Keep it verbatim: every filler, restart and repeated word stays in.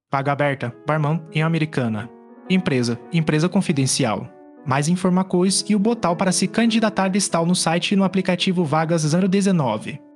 Vaga aberta, barman em Americana. Empresa, empresa confidencial. Mais informações e o botão para se candidatar está no site e no aplicativo Vagas zero dezenove.